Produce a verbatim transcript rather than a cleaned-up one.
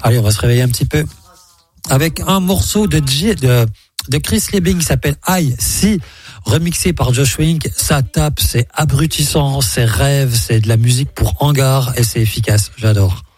Allez, on va se réveiller un petit peu avec un morceau de G, de, de Chris Liebing qui s'appelle I See, remixé par Josh Wink. Ça tape, c'est abrutissant, c'est rêve, c'est de la musique pour hangar et c'est efficace. J'adore.